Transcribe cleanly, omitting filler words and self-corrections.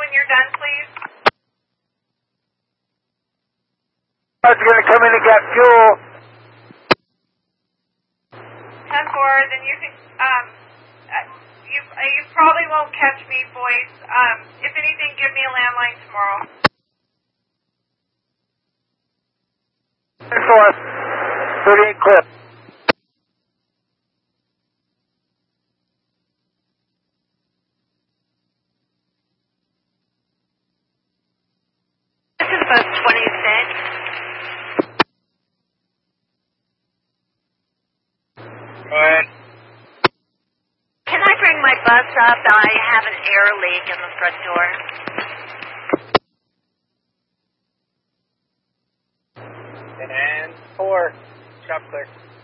when you're done, please? I was going to come in and get fuel. 10-4, then you can, you probably won't catch me, boys. If anything, give me a landline tomorrow. 10-4, 38 clip. This is bus 26. Go ahead. Can I bring my bus up? I have an air leak in the front door. And 4, shop clear.